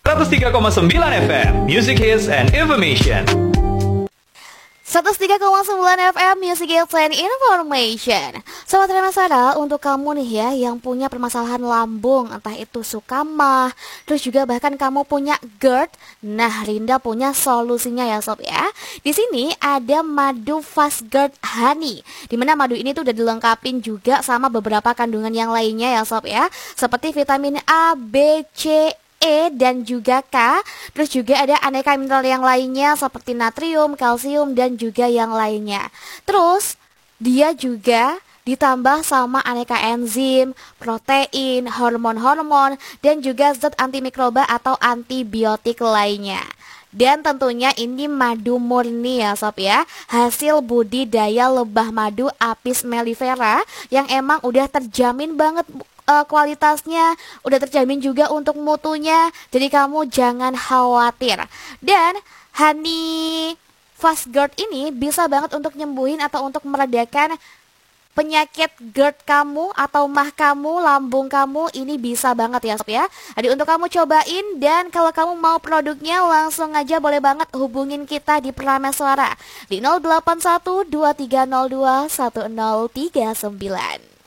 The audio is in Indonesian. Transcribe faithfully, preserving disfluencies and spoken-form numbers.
seratus tiga koma sembilan F M, Music Hits and Information. seratus tiga koma sembilan F M Music Hits and Information. Sobat Renasara, untuk kamu nih ya yang punya permasalahan lambung, entah itu suka mah, terus juga bahkan kamu punya GERD, nah Rinda punya solusinya ya sob ya. Di sini ada madu Fast GERD Honey, dimana madu ini tuh udah dilengkapin juga sama beberapa kandungan yang lainnya ya sob ya, seperti vitamin A, B, C, E dan juga K. Terus juga ada aneka mineral yang lainnya seperti natrium, kalsium dan juga yang lainnya. Terus dia juga ditambah sama aneka enzim, protein, hormon-hormon dan juga zat antimikroba atau antibiotik lainnya. Dan tentunya ini madu murni ya sob ya, hasil budidaya lebah madu Apis mellifera yang emang udah terjamin banget uh, kualitasnya, udah terjamin juga untuk mutunya. Jadi kamu jangan khawatir. Dan Honey Fast GERD ini bisa banget untuk nyembuhin atau untuk meredakan penyakit GERD kamu atau mah kamu, lambung kamu, ini bisa banget ya sob ya. Jadi untuk kamu cobain, dan kalau kamu mau produknya langsung aja boleh banget hubungin kita di Prameswara di nol delapan satu dua tiga nol dua satu nol tiga sembilan.